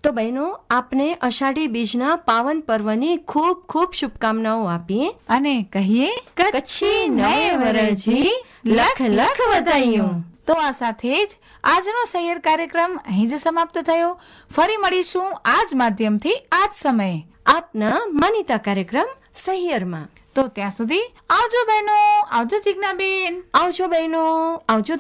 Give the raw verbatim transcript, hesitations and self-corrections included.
તો બહેનો, આપને અષાઢી બીજના પાવન પર્વની ખૂબ ખૂબ શુભકામનાઓ આપીએ અને કહીએ કચ્છી નવે વરસજી લખ લખ વધાઈઓ. તો આ સાથે જ આજનો સૈયર કાર્યક્રમ અહીં જ સમાપ્ત થયો. ફરી મળીશું આ જ માધ્યમથી આ જ સમયે આપના માનીતા કાર્યક્રમ સહિયરમાં. તો ત્યાં સુધી આવજો બહેનો, આવજો જિજ્ઞાબેન. આવજો બહેનો, આવજો